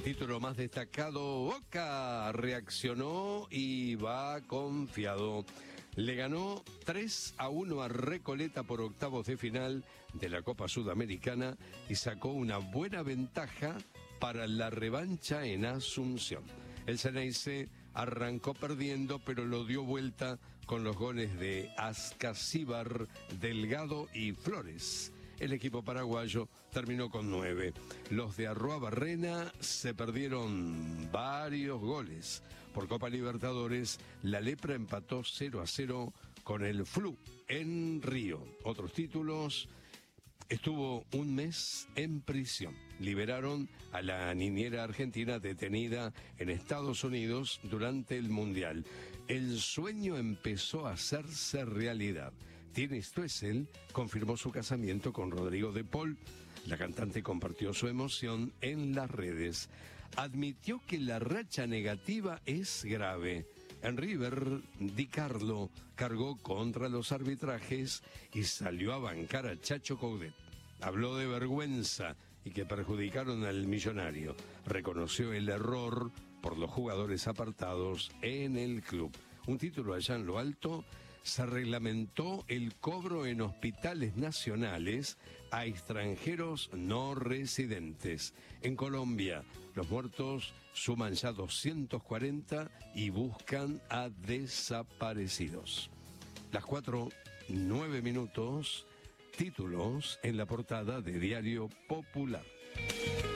título más destacado, Boca reaccionó y va confiado. Le ganó 3-1 a Recoleta por octavos de final de la Copa Sudamericana y sacó una buena ventaja para la revancha en Asunción. El Ceneice arrancó perdiendo, pero lo dio vuelta con los goles de Ascasíbar, Delgado y Flores. El equipo paraguayo terminó con 9. Los de Arruabarrena se perdieron varios goles. Por Copa Libertadores, la Lepra empató 0-0 con el Flu en Río. Otros títulos: estuvo un mes en prisión. Liberaron a la niñera argentina detenida en Estados Unidos durante el Mundial. El sueño empezó a hacerse realidad. Tini Stoessel confirmó su casamiento con Rodrigo de Paul. La cantante compartió su emoción en las redes. Admitió que la racha negativa es grave. En River, Di Carlo cargó contra los arbitrajes y salió a bancar a Chacho Coudet. Habló de vergüenza y que perjudicaron al millonario. Reconoció el error por los jugadores apartados en el club. Un título allá en lo alto: se reglamentó el cobro en hospitales nacionales a extranjeros no residentes. En Colombia, los muertos suman ya 240 y buscan a desaparecidos. Las 4:09, títulos en la portada de Diario Popular.